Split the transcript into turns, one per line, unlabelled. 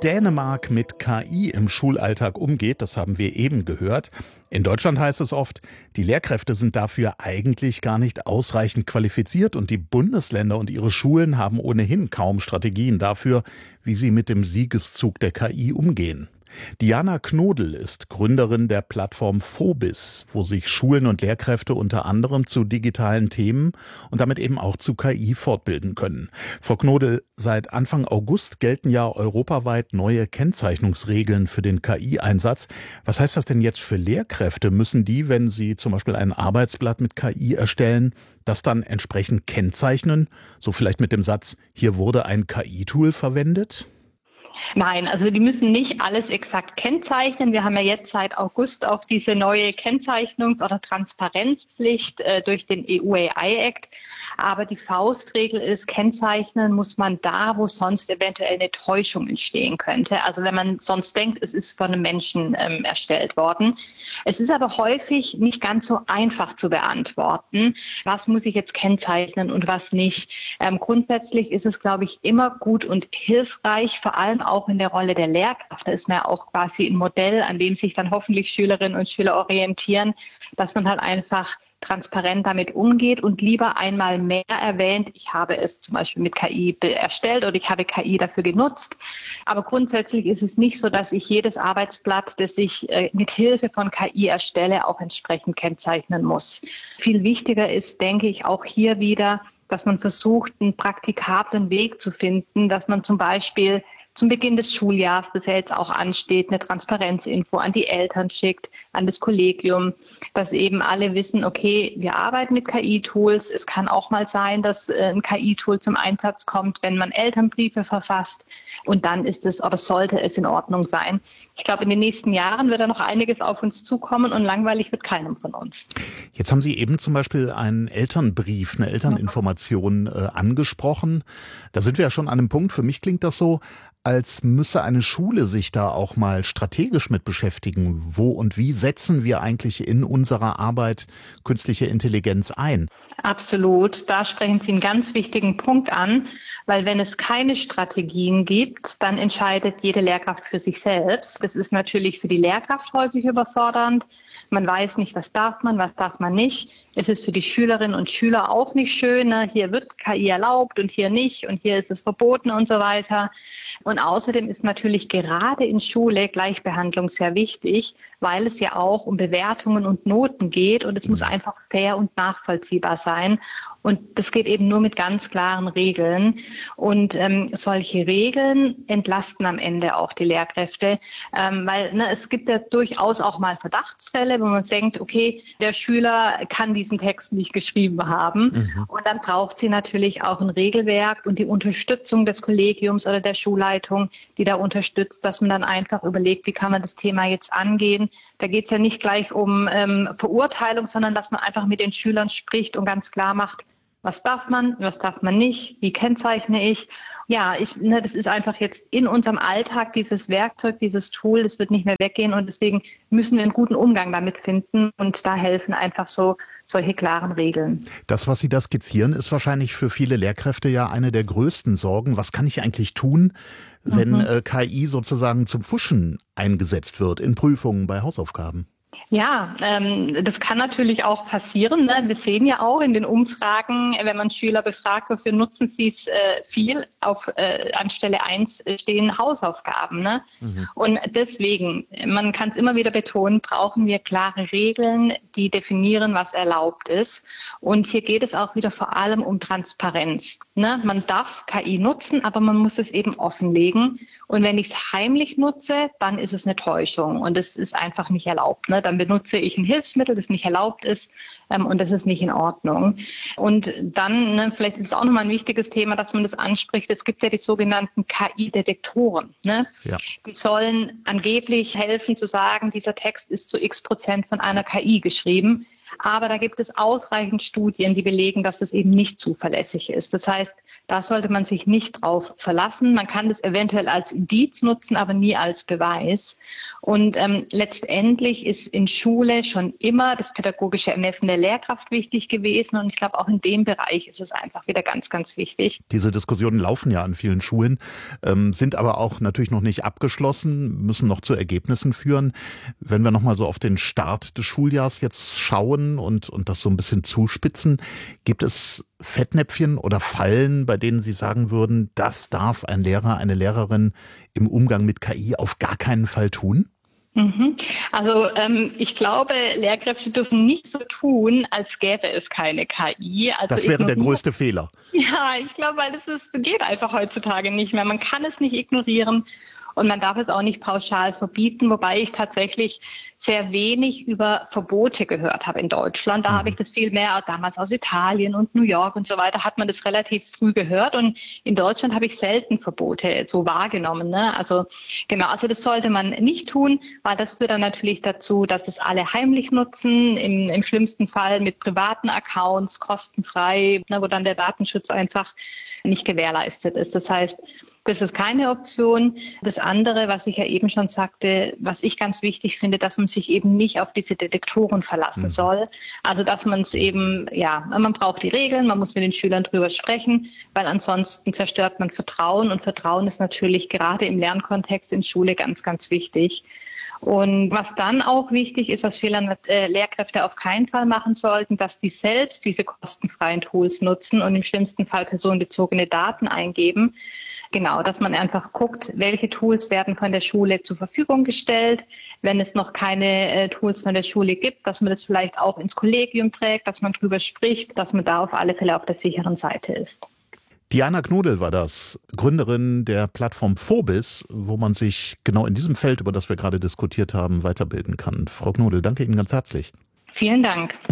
Dänemark mit KI im Schulalltag umgeht, das haben wir eben gehört. In Deutschland heißt es oft, die Lehrkräfte sind dafür eigentlich gar nicht ausreichend qualifiziert und die Bundesländer und ihre Schulen haben ohnehin kaum Strategien dafür, wie sie mit dem Siegeszug der KI umgehen. Diana Knodel ist Gründerin der Plattform Phobis, wo sich Schulen und Lehrkräfte unter anderem zu digitalen Themen und damit eben auch zu KI fortbilden können. Frau Knodel, seit Anfang August gelten ja europaweit neue Kennzeichnungsregeln für den KI-Einsatz. Was heißt das denn jetzt für Lehrkräfte? Müssen die, wenn sie zum Beispiel ein Arbeitsblatt mit KI erstellen, das dann entsprechend kennzeichnen? So vielleicht mit dem Satz, hier wurde ein KI-Tool verwendet?
Nein, also die müssen nicht alles exakt kennzeichnen. Wir haben ja jetzt seit August auch diese neue Kennzeichnungs- oder Transparenzpflicht durch den EU AI Act. Aber die Faustregel ist, kennzeichnen muss man da, wo sonst eventuell eine Täuschung entstehen könnte. Also wenn man sonst denkt, es ist von einem Menschen erstellt worden. Es ist aber häufig nicht ganz so einfach zu beantworten, was muss ich jetzt kennzeichnen und was nicht. Grundsätzlich ist es, glaube ich, immer gut und hilfreich, vor allem auch in der Rolle der Lehrkraft. Da ist man ja auch quasi ein Modell, an dem sich dann hoffentlich Schülerinnen und Schüler orientieren, dass man halt einfach transparent damit umgeht und lieber einmal mehr erwähnt, ich habe es zum Beispiel mit KI erstellt oder ich habe KI dafür genutzt. Aber grundsätzlich ist es nicht so, dass ich jedes Arbeitsblatt, das ich mit Hilfe von KI erstelle, auch entsprechend kennzeichnen muss. Viel wichtiger ist, denke ich, auch hier wieder, dass man versucht, einen praktikablen Weg zu finden, dass man zum Beispiel zum Beginn des Schuljahres, das ja jetzt auch ansteht, eine Transparenzinfo an die Eltern schickt, an das Kollegium, dass eben alle wissen, okay, wir arbeiten mit KI-Tools. Es kann auch mal sein, dass ein KI-Tool zum Einsatz kommt, wenn man Elternbriefe verfasst. Und dann ist es oder sollte es in Ordnung sein. Ich glaube, in den nächsten Jahren wird da noch einiges auf uns zukommen und langweilig wird keinem von uns.
Jetzt haben Sie eben zum Beispiel einen Elternbrief, eine Elterninformation angesprochen. Da sind wir ja schon an einem Punkt. Für mich klingt das so, als müsse eine Schule sich da auch mal strategisch mit beschäftigen. Wo und wie setzen wir eigentlich in unserer Arbeit künstliche Intelligenz ein?
Absolut. Da sprechen Sie einen ganz wichtigen Punkt an, weil wenn es keine Strategien gibt, dann entscheidet jede Lehrkraft für sich selbst. Das ist natürlich für die Lehrkraft häufig überfordernd. Man weiß nicht, was darf man nicht. Es ist für die Schülerinnen und Schüler auch nicht schön. Ne? Hier wird KI erlaubt und hier nicht und hier ist es verboten und so weiter. Und außerdem ist natürlich gerade in Schule Gleichbehandlung sehr wichtig, weil es ja auch um Bewertungen und Noten geht und es muss einfach fair und nachvollziehbar sein. Und das geht eben nur mit ganz klaren Regeln. Und solche Regeln entlasten am Ende auch die Lehrkräfte, weil es gibt ja durchaus auch mal Verdachtsfälle, wo man denkt, okay, der Schüler kann diesen Text nicht geschrieben haben. Und dann braucht sie natürlich auch ein Regelwerk und die Unterstützung des Kollegiums oder der Schulleitung, die da unterstützt, dass man dann einfach überlegt, wie kann man das Thema jetzt angehen. Da geht es ja nicht gleich um Verurteilung, sondern dass man einfach mit den Schülern spricht und ganz klar macht, was darf man nicht, wie kennzeichne ich. Ja, das ist einfach jetzt in unserem Alltag dieses Werkzeug, dieses Tool, das wird nicht mehr weggehen und deswegen müssen wir einen guten Umgang damit finden und da helfen einfach solche klaren Regeln.
Das, was Sie da skizzieren, ist wahrscheinlich für viele Lehrkräfte ja eine der größten Sorgen. Was kann ich eigentlich tun, wenn KI sozusagen zum Pfuschen eingesetzt wird in Prüfungen, bei Hausaufgaben?
Ja, das kann natürlich auch passieren. Ne? Wir sehen ja auch in den Umfragen, wenn man Schüler befragt, wofür nutzen sie es viel, an Stelle 1 stehen Hausaufgaben. Ne? Und deswegen, man kann es immer wieder betonen, brauchen wir klare Regeln, die definieren, was erlaubt ist. Und hier geht es auch wieder vor allem um Transparenz. Ne? Man darf KI nutzen, aber man muss es eben offenlegen. Und wenn ich es heimlich nutze, dann ist es eine Täuschung und es ist einfach nicht erlaubt. Ne? Dann benutze ich ein Hilfsmittel, das nicht erlaubt ist und das ist nicht in Ordnung. Und dann, vielleicht ist es auch nochmal ein wichtiges Thema, dass man das anspricht, es gibt ja die sogenannten KI-Detektoren. Ne? Ja. Die sollen angeblich helfen zu sagen, dieser Text ist zu x% von einer KI geschrieben. Aber da gibt es ausreichend Studien, die belegen, dass das eben nicht zuverlässig ist. Das heißt, da sollte man sich nicht drauf verlassen. Man kann das eventuell als Indiz nutzen, aber nie als Beweis. Und letztendlich ist in Schule schon immer das pädagogische Ermessen der Lehrkraft wichtig gewesen. Und ich glaube, auch in dem Bereich ist es einfach wieder ganz, ganz wichtig.
Diese Diskussionen laufen ja an vielen Schulen, sind aber auch natürlich noch nicht abgeschlossen, müssen noch zu Ergebnissen führen. Wenn wir nochmal so auf den Start des Schuljahrs jetzt schauen und das so ein bisschen zuspitzen, gibt es Fettnäpfchen oder Fallen, bei denen Sie sagen würden, das darf ein Lehrer, eine Lehrerin im Umgang mit KI auf gar keinen Fall tun?
Also ich glaube, Lehrkräfte dürfen nicht so tun, als gäbe es keine KI. Also
das wäre der größte Fehler.
Ja, ich glaube, weil geht einfach heutzutage nicht mehr. Man kann es nicht ignorieren. Und man darf es auch nicht pauschal verbieten, wobei ich tatsächlich sehr wenig über Verbote gehört habe in Deutschland. Da habe ich das viel mehr, damals aus Italien und New York und so weiter, hat man das relativ früh gehört. Und in Deutschland habe ich selten Verbote so wahrgenommen. Ne? Also genau, also das sollte man nicht tun, weil das führt dann natürlich dazu, dass es alle heimlich nutzen, im schlimmsten Fall mit privaten Accounts, kostenfrei, ne, wo dann der Datenschutz einfach nicht gewährleistet ist. Das heißt, das ist keine Option. Das andere, was ich ja eben schon sagte, was ich ganz wichtig finde, dass man sich eben nicht auf diese Detektoren verlassen soll. Also dass man es eben, ja, man braucht die Regeln, man muss mit den Schülern drüber sprechen, weil ansonsten zerstört man Vertrauen und Vertrauen ist natürlich gerade im Lernkontext in Schule ganz, ganz wichtig. Und was dann auch wichtig ist, was Lehrkräfte auf keinen Fall machen sollten, dass die selbst diese kostenfreien Tools nutzen und im schlimmsten Fall personenbezogene Daten eingeben. Genau, dass man einfach guckt, welche Tools werden von der Schule zur Verfügung gestellt. Wenn es noch keine Tools von der Schule gibt, dass man das vielleicht auch ins Kollegium trägt, dass man drüber spricht, dass man da auf alle Fälle auf der sicheren Seite ist.
Diana Knodel war das, Gründerin der Plattform Phobis, wo man sich genau in diesem Feld, über das wir gerade diskutiert haben, weiterbilden kann. Frau Knodel, danke Ihnen ganz herzlich.
Vielen Dank.